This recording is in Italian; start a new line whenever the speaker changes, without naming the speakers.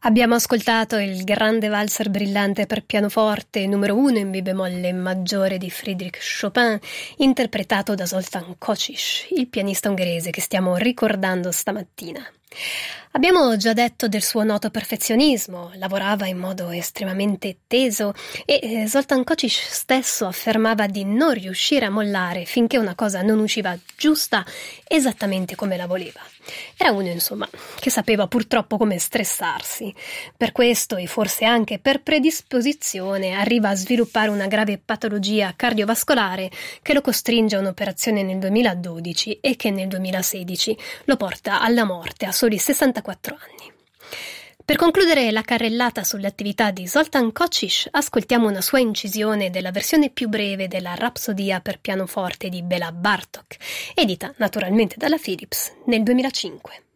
Abbiamo ascoltato il grande valzer brillante per pianoforte numero 1 in mi bemolle maggiore di Frédéric Chopin, interpretato da Zoltán Kocsich, il pianista ungherese che stiamo ricordando stamattina. Abbiamo già detto del suo noto perfezionismo, lavorava in modo estremamente teso e Zoltán Kocsich stesso affermava di non riuscire a mollare finché una cosa non usciva giusta esattamente come la voleva. Era uno, insomma, che sapeva purtroppo come stressarsi. Per questo, e forse anche per predisposizione, arriva a sviluppare una grave patologia cardiovascolare che lo costringe a un'operazione nel 2012 e che nel 2016 lo porta alla morte a soli 64 anni. Per concludere la carrellata sulle attività di Zoltán Kocsich, ascoltiamo una sua incisione della versione più breve della Rapsodia per pianoforte di Béla Bartók, edita naturalmente dalla Philips nel 2005.